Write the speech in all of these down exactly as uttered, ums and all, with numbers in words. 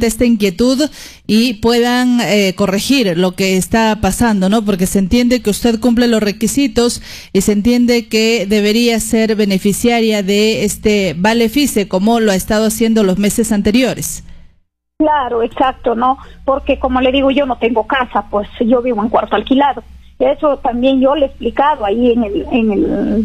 esta inquietud y puedan eh, corregir lo que está pasando, ¿no? Porque se entiende que usted cumple los requisitos y se entiende que debería ser beneficiaria de este Vale Fice, como lo ha estado haciendo los meses anteriores. Claro, exacto, ¿no? Porque como le digo, yo no tengo casa, pues yo vivo en cuarto alquilado. Eso también yo le he explicado ahí en el, en el,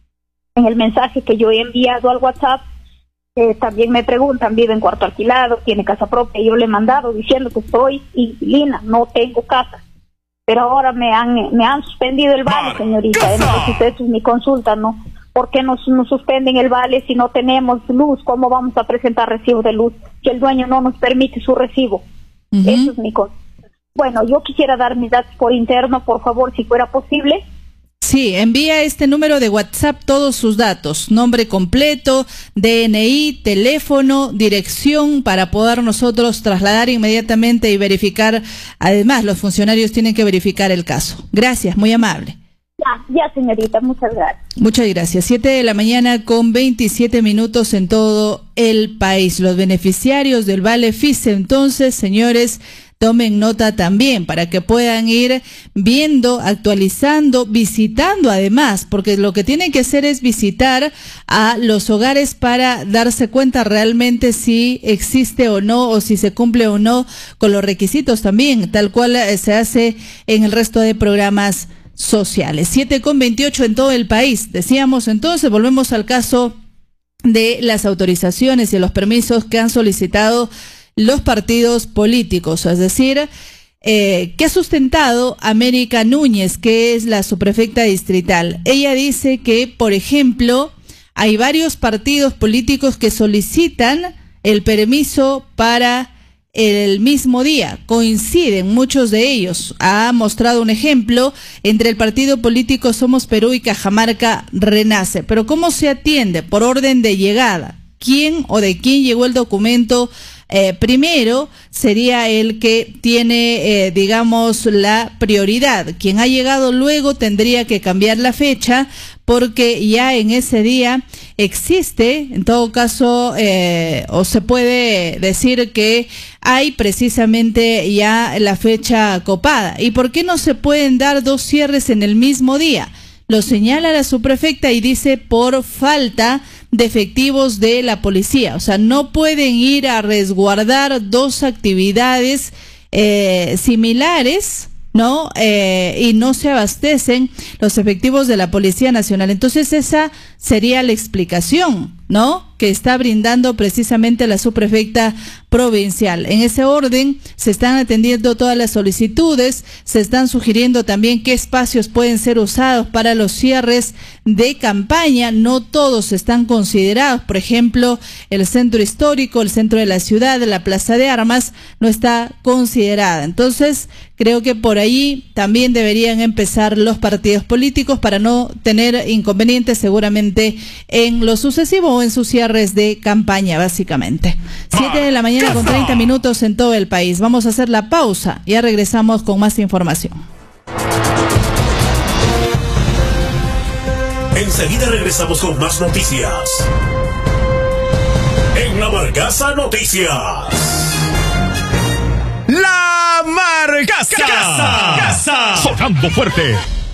en el mensaje que yo he enviado al WhatsApp. Eh, también me preguntan, vive en cuarto alquilado, tiene casa propia, y yo le he mandado diciendo que soy inquilina, no tengo casa. Pero ahora me han me han suspendido el vale, señorita. Entonces eso es mi consulta, ¿no? ¿Por qué nos, nos suspenden el vale si no tenemos luz? ¿Cómo vamos a presentar recibo de luz si el dueño no nos permite su recibo? Uh-huh. Eso es mi consulta. Bueno, yo quisiera dar mis datos por interno, por favor, si fuera posible. Sí, envía este número de WhatsApp todos sus datos, nombre completo, D N I, teléfono, dirección, para poder nosotros trasladar inmediatamente y verificar. Además, los funcionarios tienen que verificar el caso. Gracias, muy amable. Ya, ya, señorita, muchas gracias. Muchas gracias. Siete de la mañana con veintisiete minutos en todo el país. Los beneficiarios del Vale Fice, entonces, señores, tomen nota también para que puedan ir viendo, actualizando, visitando además, porque lo que tienen que hacer es visitar a los hogares para darse cuenta realmente si existe o no, o si se cumple o no con los requisitos también, tal cual se hace en el resto de programas sociales. Siete con veintiocho en todo el país. Decíamos entonces, volvemos al caso de las autorizaciones y los permisos que han solicitado los partidos políticos, es decir, eh, que ha sustentado América Núñez, que es la subprefecta distrital. Ella dice que, por ejemplo, hay varios partidos políticos que solicitan el permiso para el mismo día, coinciden muchos de ellos. Ha mostrado un ejemplo entre el partido político Somos Perú y Cajamarca Renace. Pero ¿cómo se atiende? Por orden de llegada. ¿Quién o de quién llegó el documento eh, primero sería el que tiene, eh, digamos, la prioridad? Quien ha llegado luego tendría que cambiar la fecha, porque ya en ese día existe, en todo caso, eh, o se puede decir que hay precisamente ya la fecha copada. ¿Y por qué no se pueden dar dos cierres en el mismo día? Lo señala la subprefecta y dice por falta de efectivos de la policía. O sea, no pueden ir a resguardar dos actividades eh, similares, ¿no? Eh, y no se abastecen los efectivos de la Policía Nacional. Entonces esa sería la explicación, ¿no?, que está brindando precisamente la subprefecta provincial. En ese orden se están atendiendo todas las solicitudes, se están sugiriendo también qué espacios pueden ser usados para los cierres de campaña. No todos están considerados, por ejemplo, el centro histórico, el centro de la ciudad, la plaza de armas, no está considerada. Entonces, creo que por ahí también deberían empezar los partidos políticos para no tener inconvenientes seguramente en lo sucesivo o en sus cierres de campaña, básicamente. Siete de la mañana con treinta minutos en todo el país. Vamos a hacer la pausa. Ya regresamos con más información. Enseguida regresamos con más noticias. En La Marcaza Noticias. La Marcaza. Casa. Sonando fuerte.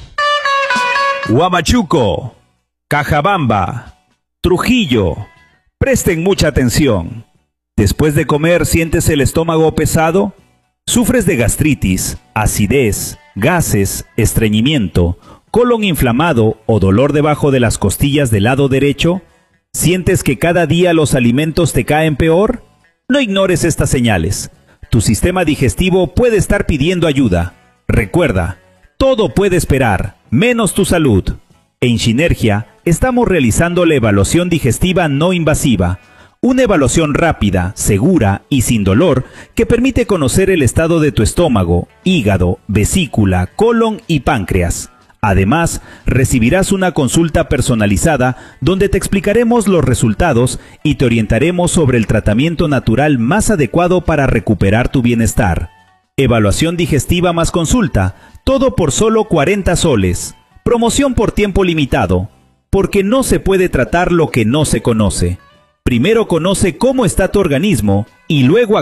Huamachuco, Cajabamba, Trujillo. Presten mucha atención. Después de comer, ¿sientes el estómago pesado? ¿Sufres de gastritis, acidez, gases, estreñimiento, colon inflamado o dolor debajo de las costillas del lado derecho? ¿Sientes que cada día los alimentos te caen peor? No ignores estas señales. Tu sistema digestivo puede estar pidiendo ayuda. Recuerda, todo puede esperar, menos tu salud. En Sinergia estamos realizando la evaluación digestiva no invasiva, una evaluación rápida, segura y sin dolor que permite conocer el estado de tu estómago, hígado, vesícula, colon y páncreas. Además, recibirás una consulta personalizada donde te explicaremos los resultados y te orientaremos sobre el tratamiento natural más adecuado para recuperar tu bienestar. Evaluación digestiva más consulta, todo por solo cuarenta soles. Promoción por tiempo limitado, porque no se puede tratar lo que no se conoce. Primero conoce cómo está tu organismo y luego